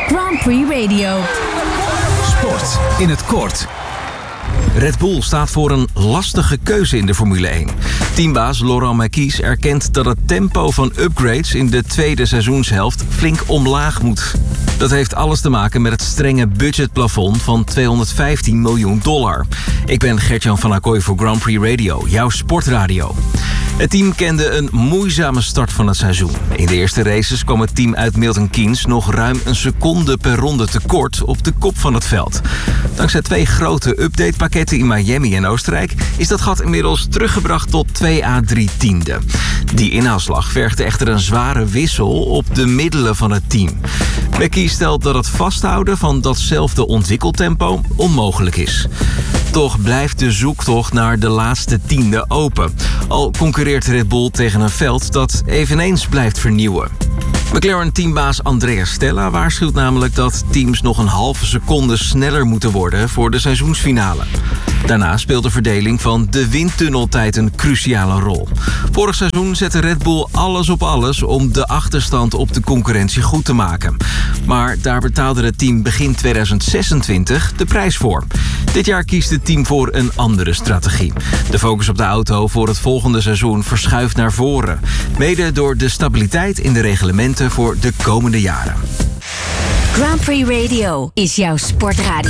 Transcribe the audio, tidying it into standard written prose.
Grand Prix Radio. Sport in het kort. Red Bull staat voor een lastige keuze in de Formule 1. Teambaas Laurent Mekies erkent dat het tempo van upgrades in de tweede seizoenshelft flink omlaag moet. Dat heeft alles te maken met het strenge budgetplafond van $215 miljoen. Ik ben Gert-Jan van Acquoy voor Grand Prix Radio, jouw sportradio. Het team kende een moeizame start van het seizoen. In de eerste races kwam het team uit Milton Keynes nog ruim een seconde per ronde tekort op de kop van het veld. Dankzij 2 grote updatepakketten in Miami en Oostenrijk is dat gat inmiddels teruggebracht tot 2 à 3 tienden. Die inhaalslag vergde echter een zware wissel op de middelen van het team. Becky stelt dat het vasthouden van datzelfde ontwikkeltempo onmogelijk is. Toch blijft de zoektocht naar de laatste tiende open. Al concurreert Red Bull tegen een veld dat eveneens blijft vernieuwen. McLaren-teambaas Andrea Stella waarschuwt namelijk dat teams nog een halve seconde sneller moeten worden voor de seizoensfinale. Daarna speelt de verdeling van de windtunneltijd een cruciale rol. Vorig seizoen zette Red Bull alles op alles om de achterstand op de concurrentie goed te maken. Maar daar betaalde het team begin 2026 de prijs voor. Dit jaar kiest het team voor een andere strategie. De focus op de auto voor het volgende seizoen verschuift naar voren. Mede door de stabiliteit in de reglementen voor de komende jaren. Grand Prix Radio is jouw sportradio.